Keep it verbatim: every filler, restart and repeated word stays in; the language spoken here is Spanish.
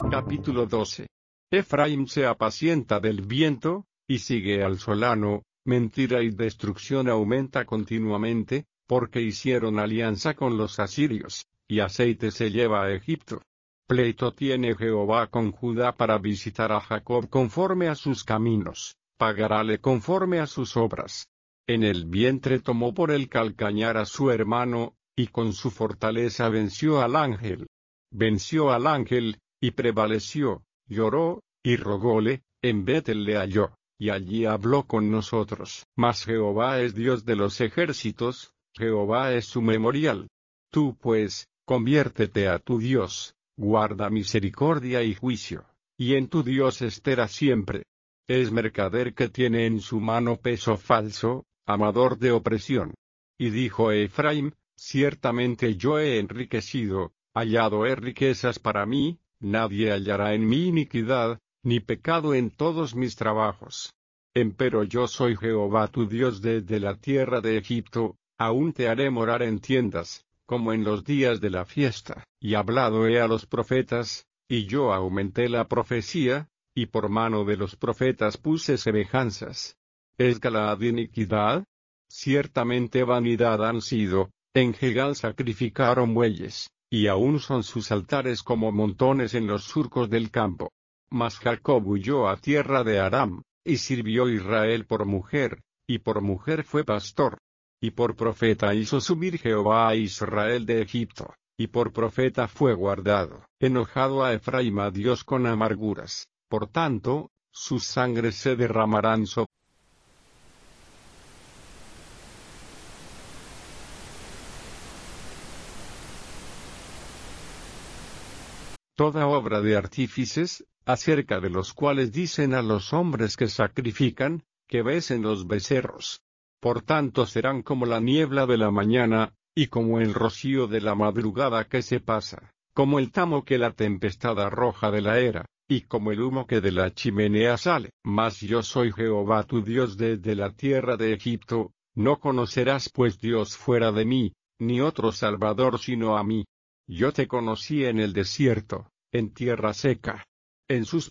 Capítulo doce. Efraín se apacienta del viento, y sigue al solano, mentira y destrucción aumenta continuamente, porque hicieron alianza con los asirios, y aceite se lleva a Egipto. Pleito tiene Jehová con Judá para visitar a Jacob conforme a sus caminos, pagarále conforme a sus obras. En el vientre tomó por el calcañar a su hermano, y con su fortaleza venció al ángel. Venció al ángel, y prevaleció, lloró, y rogóle, en Betel le halló, y allí habló con nosotros. Mas Jehová es Dios de los ejércitos, Jehová es su memorial. Tú pues, conviértete a tu Dios, guarda misericordia y juicio, y en tu Dios espera siempre. Es mercader que tiene en su mano peso falso, amador de opresión. Y dijo Efraín, ciertamente yo he enriquecido, hallado he riquezas para mí, nadie hallará en mí iniquidad, ni pecado en todos mis trabajos. Empero yo soy Jehová tu Dios desde la tierra de Egipto, aún te haré morar en tiendas, como en los días de la fiesta. Y hablado he a los profetas, y yo aumenté la profecía, y por mano de los profetas puse semejanzas. ¿Es Galaad iniquidad? Ciertamente vanidad han sido, en Gilgal sacrificaron bueyes, y aún son sus altares como montones en los surcos del campo. Mas Jacob huyó a tierra de Aram, y sirvió Israel por mujer, y por mujer fue pastor. Y por profeta hizo subir Jehová a Israel de Egipto, y por profeta fue guardado. Enojado a Efraín a Dios con amarguras, por tanto, sus sangres se derramarán sobre toda obra de artífices, acerca de los cuales dicen a los hombres que sacrifican, que besen los becerros. Por tanto serán como la niebla de la mañana, y como el rocío de la madrugada que se pasa, como el tamo que la tempestad arroja de la era, y como el humo que de la chimenea sale. Mas yo soy Jehová tu Dios desde la tierra de Egipto, no conocerás pues Dios fuera de mí, ni otro Salvador sino a mí. Yo te conocí en el desierto, en tierra seca. En sus